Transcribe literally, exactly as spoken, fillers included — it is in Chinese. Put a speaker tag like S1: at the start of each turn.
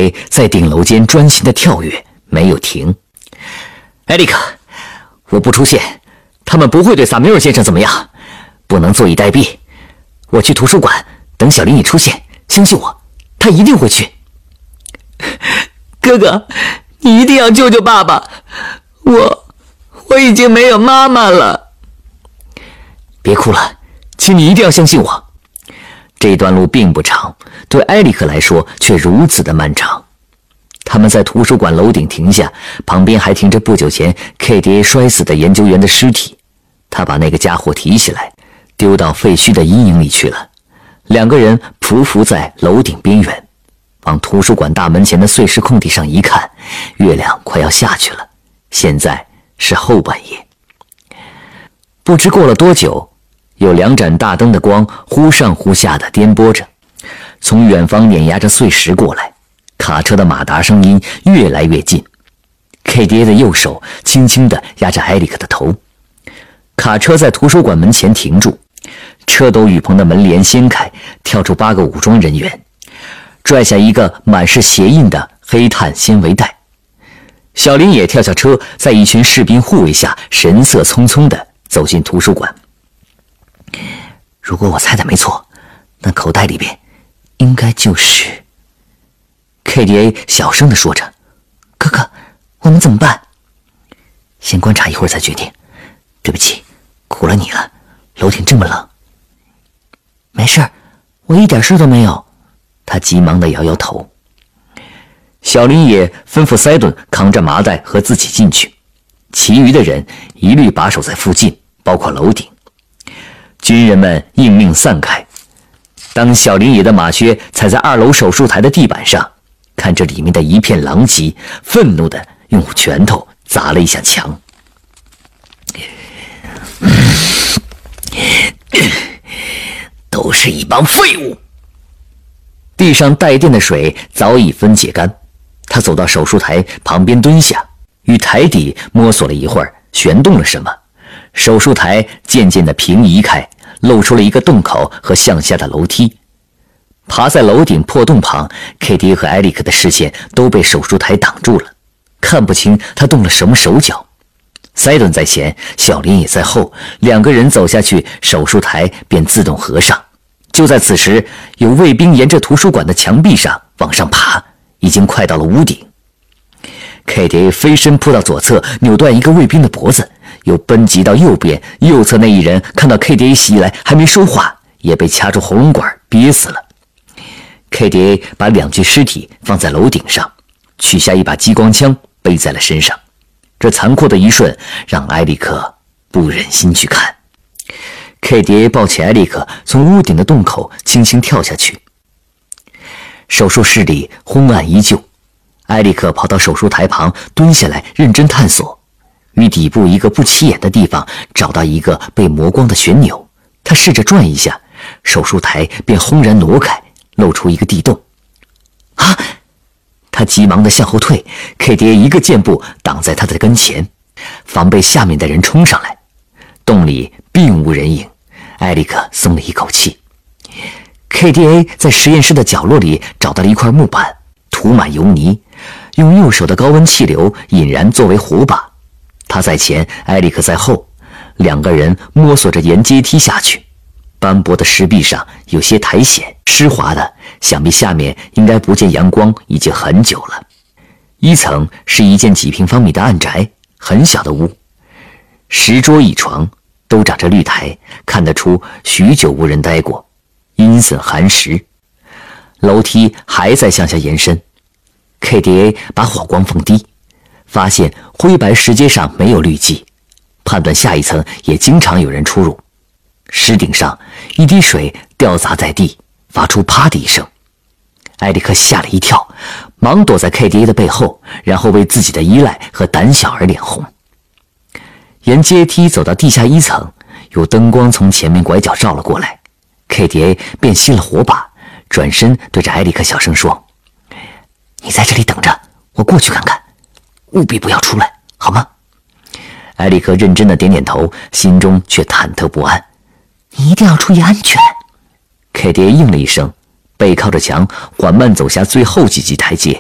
S1: A 在顶楼间专心的跳跃，没有停。艾利克，我不出现，他们不会对萨米尔先生怎么样，不能坐以待毙。我去图书馆等小林野出现，相信我，他一定会去。
S2: 哥哥，你一定要救救爸爸，我我已经没有妈妈了。
S1: 别哭了，请你一定要相信我。这段路并不长，对埃里克来说却如此的漫长。他们在图书馆楼顶停下，旁边还停着不久前 K D A 摔死的研究员的尸体。他把那个家伙提起来，丢到废墟的阴影里去了。两个人匍匐在楼顶边缘，往图书馆大门前的碎石空地上一看，月亮快要下去了。现在是后半夜。不知过了多久，有两盏大灯的光忽上忽下的颠簸着，从远方碾压着碎石过来。卡车的马达声音越来越近。K D A 的右手轻轻地压着埃里克的头。卡车在图书馆门前停住，车斗雨棚的门帘掀开，跳出八个武装人员，拽下一个满是鞋印的黑碳纤维袋。小林也跳下车，在一群士兵护卫下，神色匆匆地走进图书馆。如果我猜的没错，那口袋里边应该就是……K D A 小声地说着：“哥哥，我们怎么办？”先观察一会儿再决定。对不起，苦了你了，楼顶这么冷。没事，我一点事都没有。他急忙地摇摇头。小林也吩咐塞顿扛着麻袋和自己进去，其余的人一律把守在附近，包括楼顶。军人们应命散开。当小林野的马靴踩在二楼手术台的地板上，看着里面的一片狼藉，愤怒地用拳头砸了一下墙。都是一帮废物。地上带电的水早已分解干，他走到手术台旁边蹲下，与台底摸索了一会儿，旋动了什么，手术台渐渐地平移开，露出了一个洞口和向下的楼梯。爬在楼顶破洞旁， K D A 和埃里克的视线都被手术台挡住了，看不清他动了什么手脚。塞顿在前，小林也在后，两个人走下去，手术台便自动合上。就在此时，有卫兵沿着图书馆的墙壁上往上爬，已经快到了屋顶。K D A 飞身扑到左侧，扭断一个卫兵的脖子，又奔疾到右边，右侧那一人看到 K D A 袭来，还没说话，也被掐住喉咙管憋死了。K D A 把两具尸体放在楼顶上，取下一把激光枪背在了身上。这残酷的一瞬让埃里克不忍心去看。K D A 抱起埃里克，从屋顶的洞口轻轻跳下去。手术室里昏暗依旧，埃里克跑到手术台旁，蹲下来认真探索，于底部一个不起眼的地方找到一个被磨光的旋钮。他试着转一下，手术台便轰然挪开，露出一个地洞。啊！他急忙地向后退， K D A 一个箭步挡在他的跟前，防备下面的人冲上来。洞里并无人影，埃里克松了一口气。K D A 在实验室的角落里找到了一块木板，涂满油泥，用右手的高温气流引燃作为火把。他在前，埃里克在后，两个人摸索着沿阶梯下去。斑驳的石壁上有些苔藓，湿滑的，想必下面应该不见阳光已经很久了。一层是一间几平方米的暗宅，很小的屋，十桌一床，都长着绿苔，看得出许久无人待过，阴森寒实。楼梯还在向下延伸。 K D A 把火光放低，发现灰白石阶上没有绿迹，判断下一层也经常有人出入。石顶上一滴水掉砸在地，发出啪的一声。埃里克吓了一跳，忙躲在 K D A 的背后，然后为自己的依赖和胆小而脸红。沿阶梯走到地下一层，有灯光从前面拐角照了过来， K D A 便熄了火把，转身对着埃里克小声说：“你在这里等着，我过去看看，务必不要出来，好吗？”埃里克认真的点点头，心中却忐忑不安。“你一定要注意安全。” K D A 应了一声，背靠着墙，缓慢走下最后几级台阶。